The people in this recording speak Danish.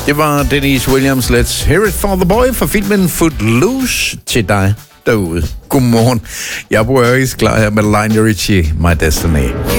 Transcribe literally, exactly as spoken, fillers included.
Det var Denise Williams, Let's Hear It for the Boy fra filmen Footloose til dig derude. Godmorgen. Jeg bor jo ikke klar her med Lionel Richie, My Destiny.